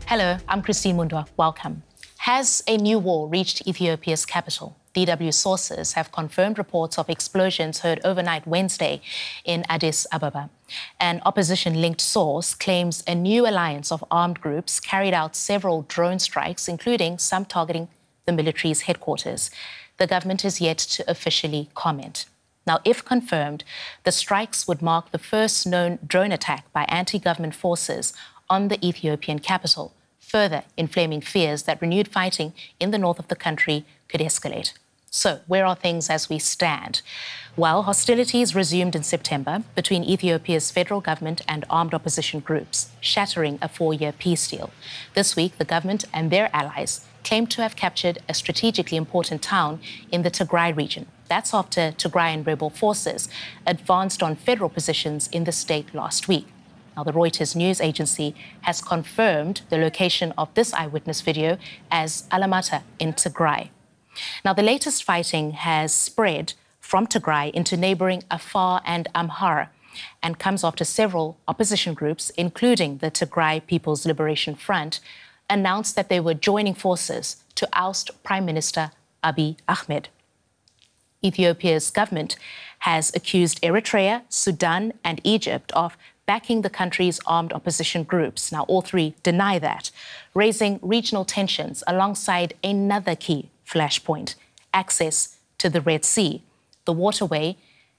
Hello, I'm Christine Mundwa. Welcome. Has a new war reached Ethiopia's capital? DW sources have confirmed reports of explosions heard overnight Wednesday in Addis Ababa. An opposition-linked source claims a new alliance of armed groups carried out several drone strikes, including some targeting the military's headquarters. The government is yet to officially comment. Now, if confirmed, the strikes would mark the first known drone attack by anti-government forces on the Ethiopian capital, further inflaming fears that renewed fighting in the north of the country could escalate. So, where are things as we stand? Well, hostilities resumed in September between Ethiopia's federal government and armed opposition groups, shattering a 4-year peace deal. This week, the government and their allies claimed to have captured a strategically important town in the Tigray region. That's after Tigrayan rebel forces advanced on federal positions in the state last week. Now, the Reuters news agency has confirmed the location of this eyewitness video as Alamata in Tigray. Now, the latest fighting has spread from Tigray into neighboring Afar and Amhara and comes after several opposition groups, including the Tigray People's Liberation Front, announced that they were joining forces to oust Prime Minister Abiy Ahmed. Ethiopia's government has accused Eritrea, Sudan and Egypt of backing the country's armed opposition groups. Now, all three deny that, raising regional tensions alongside another key flashpoint: access to the Red Sea, the waterway